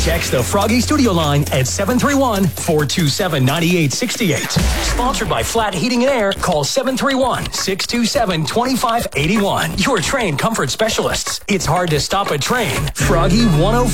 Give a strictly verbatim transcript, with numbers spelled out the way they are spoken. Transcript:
Text the Froggy Studio line at seven three one, four two seven, nine eight six eight. Sponsored by Flat Heating and Air. Call seven three one, six two seven, two five eight one. Your train comfort specialists. It's hard to stop a train. Froggy one oh